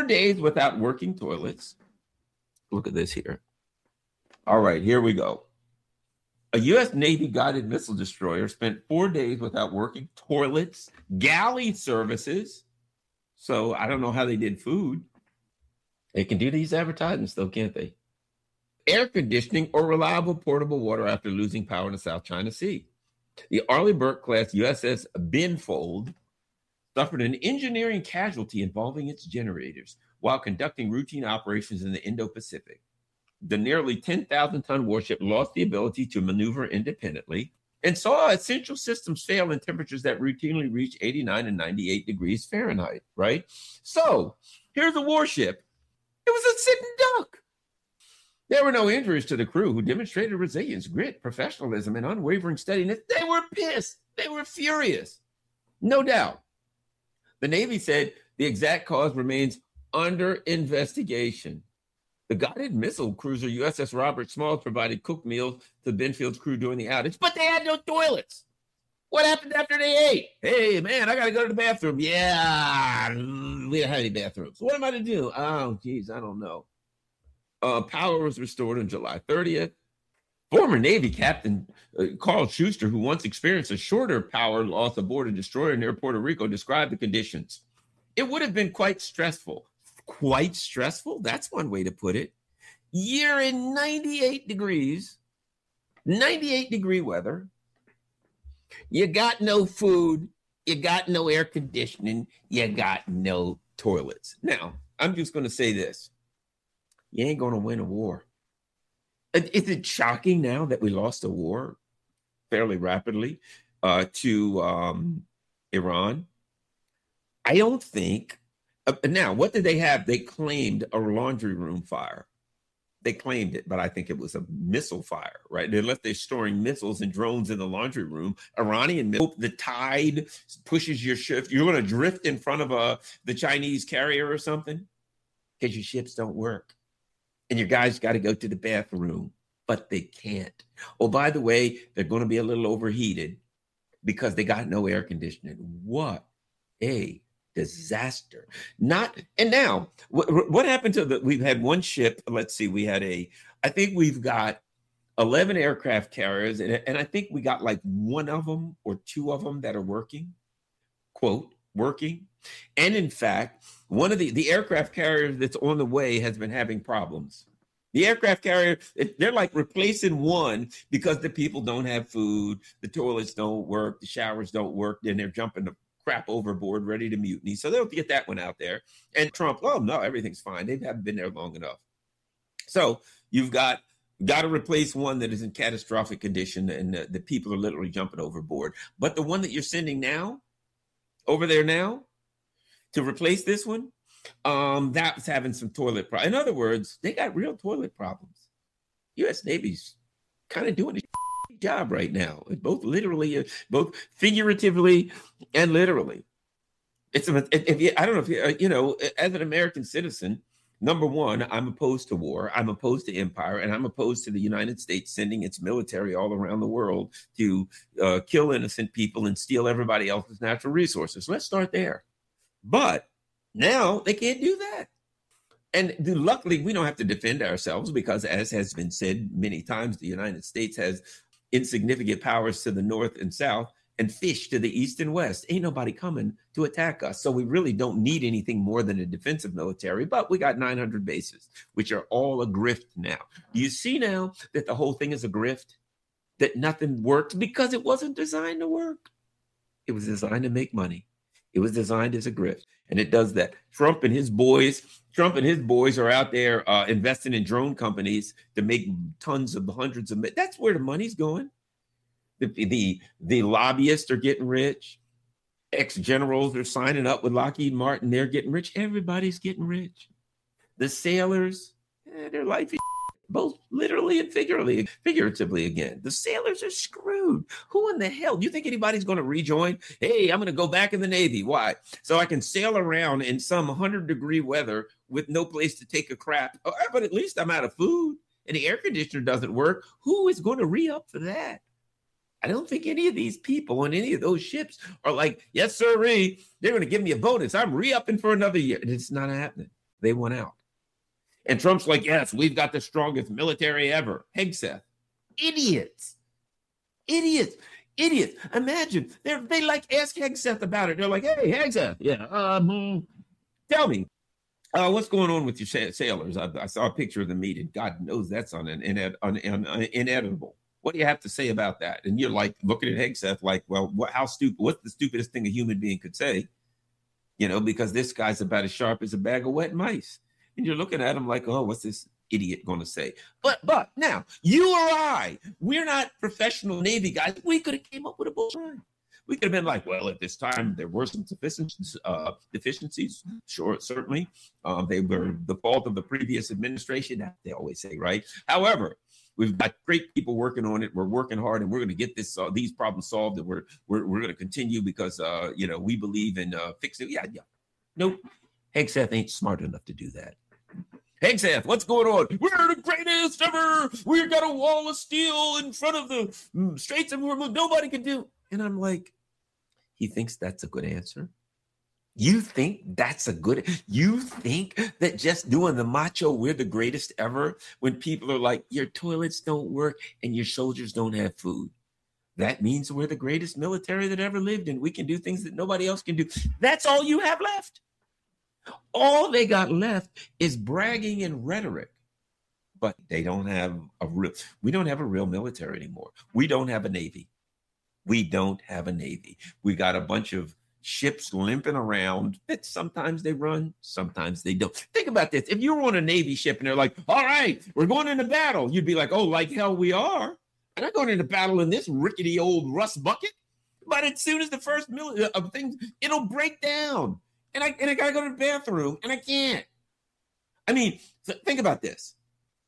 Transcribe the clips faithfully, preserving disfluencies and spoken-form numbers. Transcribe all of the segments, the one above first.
days without working toilets. Look at this here. All right, here we go. A U S Navy guided missile destroyer spent four days without working toilets, galley services. So I don't know how they did food. They can do these advertisements though, can't they? Air conditioning or reliable portable water after losing power in the South China Sea. The Arleigh Burke-class U S S Binfold suffered an engineering casualty involving its generators while conducting routine operations in the Indo-Pacific. The nearly ten thousand ton warship lost the ability to maneuver independently and saw essential systems fail in temperatures that routinely reach eighty-nine and ninety-eight degrees Fahrenheit, right? So here's a warship. It was a sitting duck. There were no injuries to the crew, who demonstrated resilience, grit, professionalism, and unwavering steadiness. They were pissed. They were furious. No doubt. The Navy said the exact cause remains under investigation. The guided missile cruiser U S S Robert Smalls provided cooked meals to Benfield's crew during the outage, but they had no toilets. What happened after they ate? Hey, man, I got to go to the bathroom. Yeah, we don't have any bathrooms. What am I to do? Oh, geez, I don't know. Uh, power was restored on July thirtieth. Former Navy Captain uh, Carl Schuster, who once experienced a shorter power loss aboard a destroyer near Puerto Rico, described the conditions. It would have been quite stressful. Quite stressful? That's one way to put it. You're in ninety-eight degrees, ninety-eight degree weather. You got no food. You got no air conditioning. You got no toilets. Now, I'm just going to say this. You ain't going to win a war. Is it shocking now that we lost a war fairly rapidly uh, to um, Iran? I don't think. Uh, now, what did they have? They claimed a laundry room fire. They claimed it, but I think it was a missile fire, right? Unless they're storing missiles and drones in the laundry room. Iranian missile, the tide pushes your ship. You're going to drift in front of a the Chinese carrier or something because your ships don't work. And your guys got to go to the bathroom, but they can't. Oh, by the way, they're going to be a little overheated because they got no air conditioning. What a disaster. Not, and now, what, what happened to the, we've had one ship, let's see, we had a, I think we've got eleven aircraft carriers, and, and I think we got like one of them or two of them that are working, quote, working. And in fact, one of the, the aircraft carriers that's on the way has been having problems. The aircraft carrier, they're like replacing one because the people don't have food, the toilets don't work, the showers don't work, then they're jumping the crap overboard, ready to mutiny. So they'll get that one out there. And Trump, oh no, everything's fine. They haven't been there long enough. So you've got got to replace one that is in catastrophic condition, and the, the people are literally jumping overboard. But the one that you're sending now, over there now, to replace this one, um, that's having some toilet problems. In other words, they got real toilet problems. U S Navy's kind of doing a job right now, both literally, both figuratively and literally. It's a, if you, I don't know if you, you know, as an American citizen, number one, I'm opposed to war. I'm opposed to empire, and I'm opposed to the United States sending its military all around the world to uh, kill innocent people and steal everybody else's natural resources. Let's start there. But now they can't do that. And luckily, we don't have to defend ourselves because, as has been said many times, the United States has insignificant powers to the north and south and fish to the east and west. Ain't nobody coming to attack us. So we really don't need anything more than a defensive military, but we got nine hundred bases, which are all a grift now. Do you see now that the whole thing is a grift? That nothing worked because it wasn't designed to work. It was designed to make money. It was designed as a grift, and it does that. Trump and his boys, Trump and his boys are out there uh, investing in drone companies to make tons of hundreds of. That's where the money's going. The, the, the lobbyists are getting rich. Ex-generals are signing up with Lockheed Martin. They're getting rich. Everybody's getting rich. The sailors, eh, their life is both literally and figuratively, figuratively again. The sailors are screwed. Who in the hell? Do you think anybody's going to rejoin? Hey, I'm going to go back in the Navy. Why? So I can sail around in some one hundred degree weather with no place to take a crap. Oh, but at least I'm out of food and the air conditioner doesn't work. Who is going to re-up for that? I don't think any of these people on any of those ships are like, yes, sirree, they're going to give me a bonus. I'm re-upping for another year. And it's not happening. they won out. And Trump's like, yes, we've got the strongest military ever. Hegseth. Idiots. Idiots. Idiots. Imagine. They they like ask Hegseth about it. They're like, hey, Hegseth, yeah, um, tell me, uh, what's going on with your sailors? I, I saw a picture of the meeting. God knows that's on an ined- un, un, un, inedible. What do you have to say about that? And you're like looking at Hegseth like, well, what, how stupid? What's the stupidest thing a human being could say? You know, because this guy's about as sharp as a bag of wet mice. And you're looking at him like, oh, what's this idiot going to say? But but now, you or I, we're not professional Navy guys. We could have came up with a bullshit. We could have been like, well, at this time, there were some deficiencies. Uh, deficiencies. Sure, certainly. Um, they were the fault of the previous administration. They always say, right? However, we've got great people working on it. We're working hard, and we're going to get this uh, these problems solved. And we're we're we're going to continue because uh, you know we believe in uh, fixing. Yeah, yeah. Nope. Hegseth ain't smart enough to do that. Hegseth, what's going on? We're the greatest ever. We've got a wall of steel in front of the Straits of Hormuz. Nobody can do. And I'm like, he thinks that's a good answer. You think that's a good, you think that just doing the macho, we're the greatest ever, when people are like, your toilets don't work and your soldiers don't have food. That means we're the greatest military that ever lived and we can do things that nobody else can do. That's all you have left. All they got left is bragging and rhetoric. But they don't have a real, we don't have a real military anymore. We don't have a Navy. We don't have a Navy. We got a bunch of ships limping around that sometimes they run, sometimes they don't. Think about this. If you were on a Navy ship and they're like, all right, we're going into battle, you'd be like, oh, like hell we are. I'm not going into battle in this rickety old rust bucket. But as soon as the first mil- of things, it'll break down. And I, and I got to go to the bathroom, and I can't. I mean, th- think about this.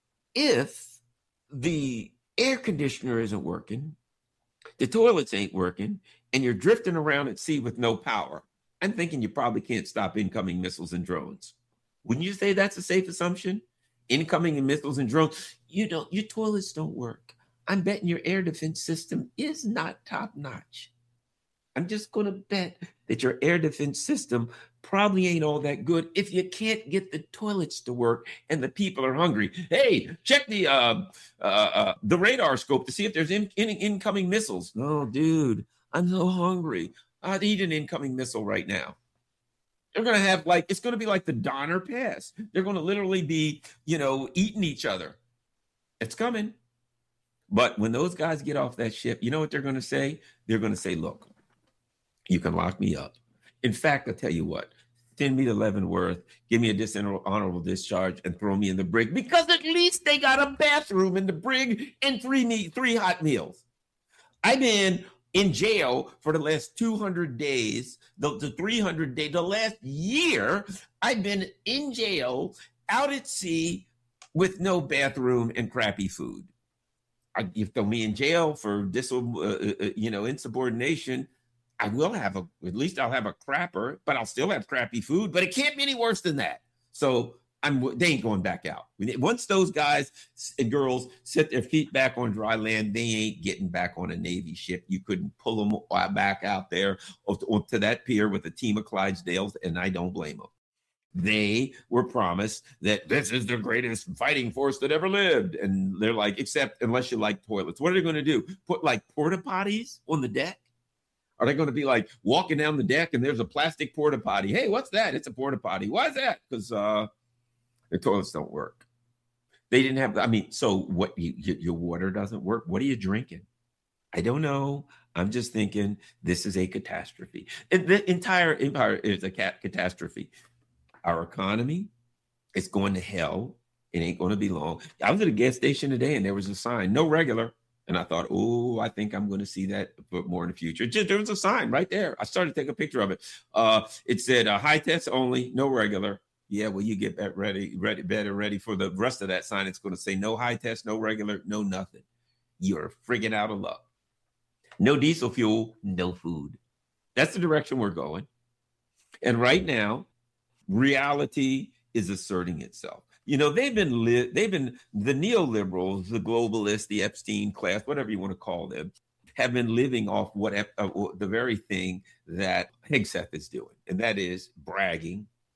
If the air conditioner isn't working, the toilets ain't working, and you're drifting around at sea with no power, I'm thinking you probably can't stop incoming missiles and drones. Wouldn't you say that's a safe assumption? Incoming missiles and drones, you don't, your toilets don't work. I'm betting your air defense system is not top notch. I'm just going to bet that your air defense system probably ain't all that good if you can't get the toilets to work and the people are hungry. Hey, check the uh, uh, uh, the radar scope to see if there's in, in, incoming missiles. No, dude, I'm so hungry. I'd eat an incoming missile right now. They're going to have like, it's going to be like the Donner Pass. They're going to literally be, you know, eating each other. It's coming. But when those guys get off that ship, you know what they're going to say? They're going to say, look, you can lock me up. In fact, I'll tell you what, send me to Leavenworth, give me a dishonorable discharge, and throw me in the brig, because at least they got a bathroom in the brig and three, me- three hot meals. I've been in jail for the last two hundred days, the, the three hundred days, the last year, I've been in jail, out at sea, with no bathroom and crappy food. I, you throw me in jail for dis, uh, uh, you know, insubordination, I will have a, at least I'll have a crapper, but I'll still have crappy food, but it can't be any worse than that. So I'm, they ain't going back out. Once those guys and girls set their feet back on dry land, they ain't getting back on a Navy ship. You couldn't pull them back out there to that pier with a team of Clydesdales, and I don't blame them. They were promised that this is the greatest fighting force that ever lived. And they're like, except unless you like toilets. What are they going to do? Put like porta potties on the deck? Are they going to be like walking down the deck and there's a plastic porta potty? Hey, what's that? It's a porta potty. Why is that? Because uh, the toilets don't work. They didn't have, I mean, so what, you, your water doesn't work? What are you drinking? I don't know. I'm just thinking this is a catastrophe. The entire empire is a cat catastrophe. Our economy is going to hell. It ain't going to be long. I was at a gas station today and there was a sign, no regular. And I thought, oh, I think I'm going to see that more in the future. Just, there was a sign right there. I started to take a picture of it. Uh, it said uh, high test only, no regular. Yeah, well, you get that ready, ready, better ready for the rest of that sign. It's going to say no high test, no regular, no nothing. You're friggin' out of luck. No diesel fuel, no food. That's the direction we're going. And right now, reality is asserting itself. You know, they've been li- they've been the neoliberals, the globalists, the Epstein class, whatever you want to call them, have been living off what uh, the very thing that Hegseth is doing, and that is bragging,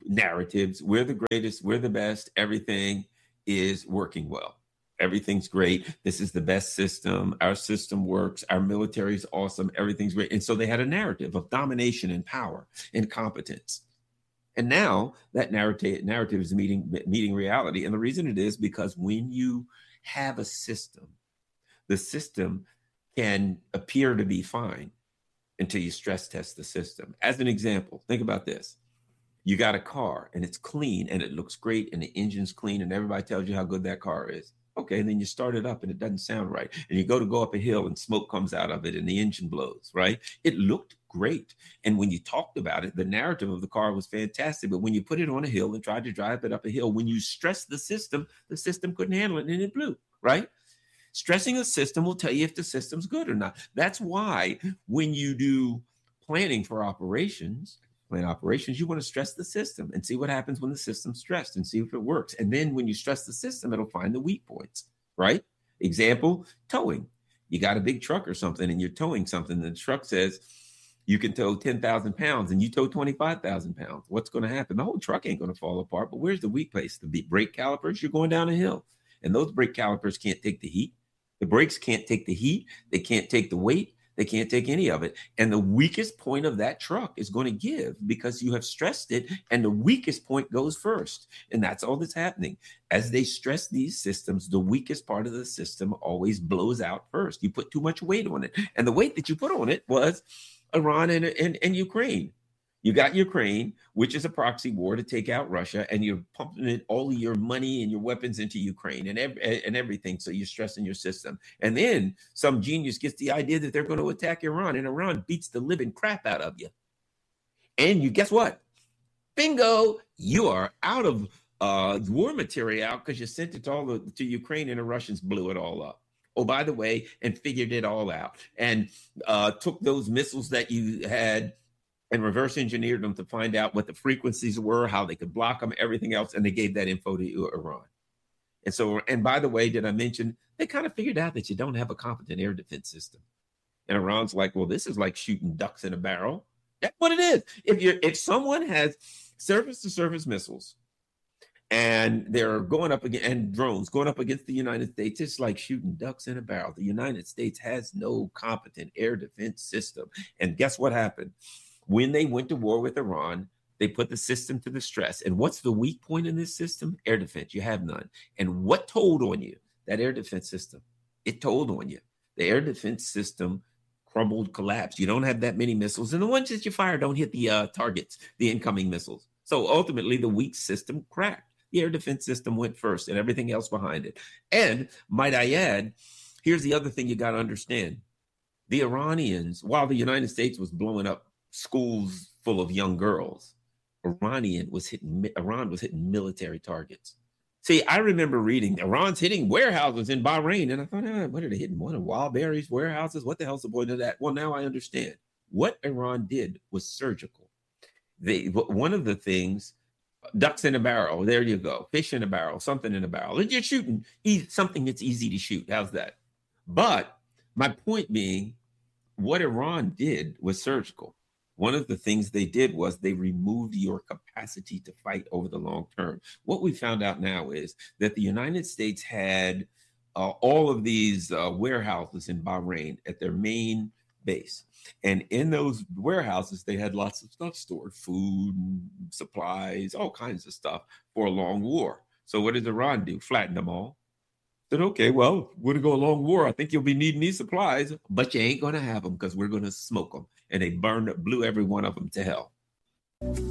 narratives. We're the greatest. We're the best. Everything is working well. Everything's great. This is the best system. Our system works. Our military is awesome. Everything's great. And so they had a narrative of domination and power and competence. And now that narrative narrative is meeting meeting reality. And the reason it is because when you have a system, the system can appear to be fine until you stress test the system. As an example, think about this. You got a car and it's clean and it looks great and the engine's clean and everybody tells you how good that car is. Okay, and then you start it up and it doesn't sound right. And you go to go up a hill and smoke comes out of it and the engine blows, right? It looked great. And when you talked about it, the narrative of the car was fantastic. But when you put it on a hill and tried to drive it up a hill, when you stress the system, the system couldn't handle it and it blew, right? Stressing a system will tell you if the system's good or not. That's why when you do planning for operations, plan operations, you want to stress the system and see what happens when the system's stressed and see if it works. And then when you stress the system, it'll find the weak points, right? Example, towing. You got a big truck or something and you're towing something. And the truck says you can tow ten thousand pounds and you tow twenty-five thousand pounds. What's going to happen? The whole truck ain't going to fall apart. But where's the weak place? The brake calipers, you're going down a hill. And those brake calipers can't take the heat. The brakes can't take the heat. They can't take the weight. They can't take any of it. And the weakest point of that truck is going to give because you have stressed it. And the weakest point goes first. And that's all that's happening. As they stress these systems, the weakest part of the system always blows out first. You put too much weight on it. And the weight that you put on it was Iran and, and, and Ukraine. You got Ukraine, which is a proxy war to take out Russia, and you're pumping it, all of your money and your weapons into Ukraine and, ev- and everything. So you're stressing your system. And then some genius gets the idea that they're going to attack Iran, and Iran beats the living crap out of you. And you guess what? Bingo, you are out of uh, war material because you sent it all to, to Ukraine and the Russians blew it all up. Oh, by the way, and figured it all out and uh, took those missiles that you had and reverse engineered them to find out what the frequencies were, how they could block them, everything else. And they gave that info to Iran. And so, and by the way, did I mention, they kind of figured out that you don't have a competent air defense system. And Iran's like, well, this is like shooting ducks in a barrel. That's what it is. If you're, if someone has surface to surface missiles and they're going up against, and drones going up against the United States, it's like shooting ducks in a barrel. The United States has no competent air defense system. And guess what happened? When they went to war with Iran, they put the system to the stress. And what's the weak point in this system? Air defense. You have none. And what told on you? That air defense system. It told on you. The air defense system crumbled, collapsed. You don't have that many missiles. And the ones that you fire don't hit the uh, targets, the incoming missiles. So ultimately, the weak system cracked. The air defense system went first and everything else behind it. And might I add, here's the other thing you got to understand. The Iranians, while the United States was blowing up schools full of young girls, Iranian was hitting Iran was hitting military targets. See, I remember reading Iran's hitting warehouses in Bahrain, and I thought, oh, what are they hitting? One of Wildberries warehouses? What the hell's the point of that? Well, now I understand. What Iran did was surgical. They one of the things, ducks in a barrel. There you go, fish in a barrel, something in a barrel. And you're shooting something that's easy to shoot. How's that? But my point being, what Iran did was surgical. One of the things they did was they removed your capacity to fight over the long term. What we found out now is that the United States had uh, all of these uh, warehouses in Bahrain at their main base. And in those warehouses, they had lots of stuff stored, food, supplies, all kinds of stuff for a long war. So what did Iran do? Flatten them all. Said, okay, well, we're going to go a long war. I think you'll be needing these supplies, but you ain't going to have them because we're going to smoke them. And they burned, blew every one of them to hell.